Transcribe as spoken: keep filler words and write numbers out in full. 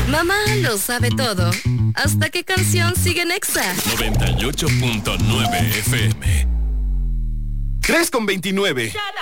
Mamá lo sabe todo. ¿Hasta qué canción sigue en Exa? noventa y ocho punto nueve F M. tres con veintinueve.